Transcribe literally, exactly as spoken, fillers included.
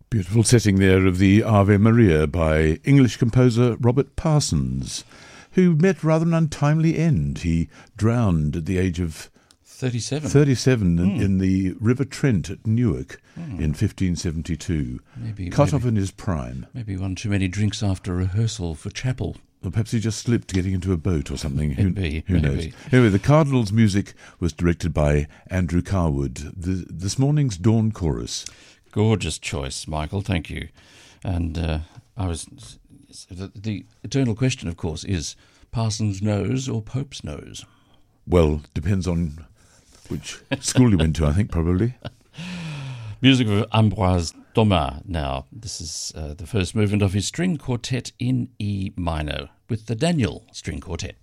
Beautiful setting there of the Ave Maria by English composer Robert Parsons, who met rather an untimely end. He drowned at the age of thirty-seven, thirty-seven mm. in, in the River Trent at Newark mm. in fifteen seventy-two. Maybe, cut maybe, off in his prime. Maybe one too many drinks after rehearsal for chapel. Or perhaps he just slipped getting into a boat or something. Who, be, who maybe. knows? Anyway, the Cardinals' music was directed by Andrew Carwood. The, this morning's Dawn Chorus. Gorgeous choice, Michael. Thank you. And uh, I was the, the eternal question, of course, is Parsons' nose or Pope's nose? Well, depends on which school you went to, I think, probably. Music of Ambroise Thomas now. This is uh, the first movement of his string quartet in E minor with the Daniel String Quartet.